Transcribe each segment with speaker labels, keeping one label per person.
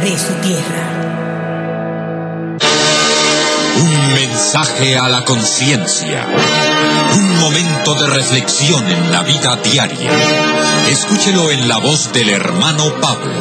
Speaker 1: sanearé su tierra.
Speaker 2: Un mensaje a la conciencia. Un momento de reflexión en la vida diaria. Escúchelo en la voz del hermano Pablo.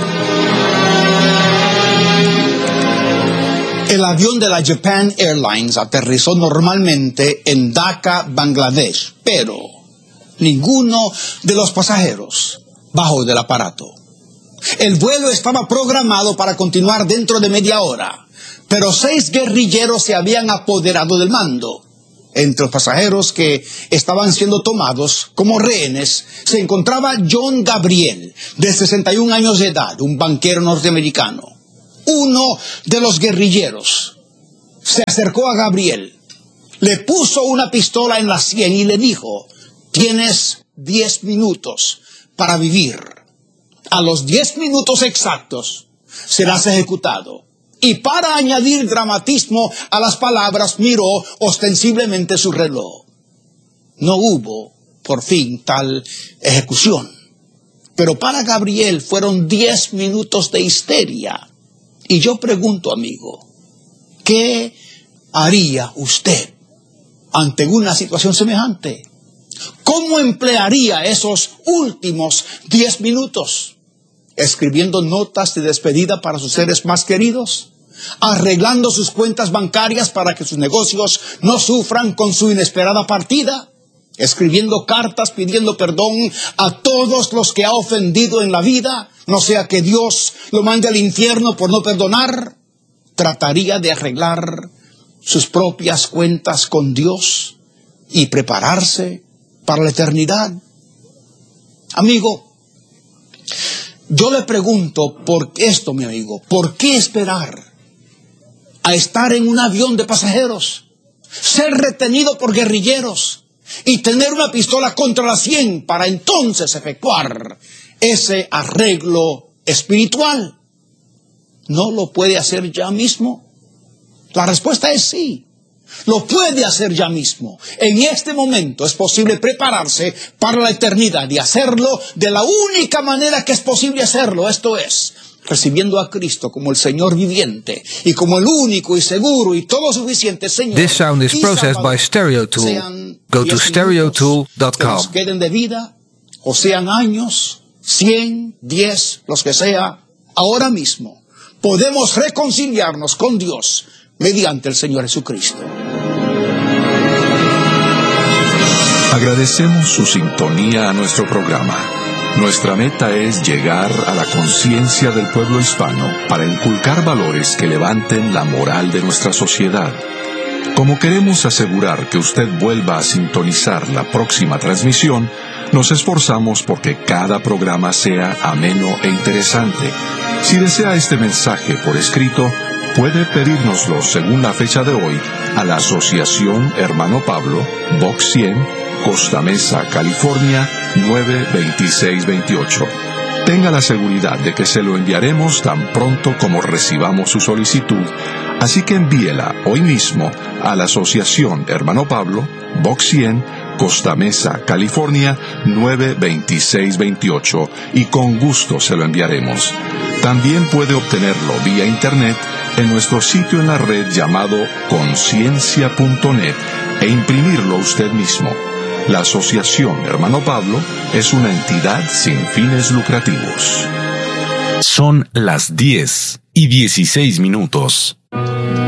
Speaker 3: El avión de la Japan Airlines aterrizó normalmente en Dhaka, Bangladesh, pero ninguno de los pasajeros bajó del aparato. El vuelo estaba programado para continuar dentro de media hora, pero 6 guerrilleros se habían apoderado del mando. Entre los pasajeros que estaban siendo tomados como rehenes se encontraba John Gabriel, de 61 años de edad, un banquero norteamericano. Uno de los guerrilleros se acercó a Gabriel, le puso una pistola en la sien y le dijo: tienes 10 minutos para vivir. A los 10 minutos exactos serás ejecutado. Y para añadir dramatismo a las palabras, miró ostensiblemente su reloj. No hubo, por fin, tal ejecución. Pero para Gabriel fueron 10 minutos de histeria. Y yo pregunto, amigo, ¿qué haría usted ante una situación semejante? ¿Cómo emplearía esos últimos 10 minutos? ¿Escribiendo notas de despedida para sus seres más queridos? ¿Arreglando sus cuentas bancarias para que sus negocios no sufran con su inesperada partida? ¿Escribiendo cartas pidiendo perdón a todos los que ha ofendido en la vida, no sea que Dios lo mande al infierno por no perdonar? ¿Trataría de arreglar sus propias cuentas con Dios y prepararse para la eternidad? Amigo, yo le pregunto por esto, mi amigo, ¿por qué esperar a estar en un avión de pasajeros, ser retenido por guerrilleros y tener una pistola contra la sien para entonces efectuar ese arreglo espiritual? ¿No lo puede hacer ya mismo? La respuesta es sí. Lo puede hacer ya mismo. En este momento es posible prepararse para la eternidad y hacerlo de la única manera que es posible hacerlo. Esto es, recibiendo a Cristo como el Señor viviente y como el único y seguro y todo suficiente Señor.
Speaker 4: This sound is processed by StereoTool. Go to stereotool.com.
Speaker 3: Que queden de vida, o sean años, 100, 10, los que sea, ahora mismo podemos reconciliarnos con Dios mediante el Señor Jesucristo.
Speaker 5: Agradecemos su sintonía a nuestro programa. Nuestra meta es llegar a la conciencia del pueblo hispano para inculcar valores que levanten la moral de nuestra sociedad. Como queremos asegurar que usted vuelva a sintonizar la próxima transmisión, nos esforzamos porque cada programa sea ameno e interesante. Si desea este mensaje por escrito, puede pedírnoslo según la fecha de hoy a la Asociación Hermano Pablo, Box 100, Costa Mesa, California, 92628. Tenga la seguridad de que se lo enviaremos tan pronto como recibamos su solicitud, así que envíela hoy mismo a la Asociación Hermano Pablo, Box 100, Costa Mesa, California, 92628, y con gusto se lo enviaremos. También puede obtenerlo vía internet en nuestro sitio en la red llamado conciencia.net e imprimirlo usted mismo. La Asociación Hermano Pablo es una entidad sin fines lucrativos.
Speaker 6: Son las 10:16.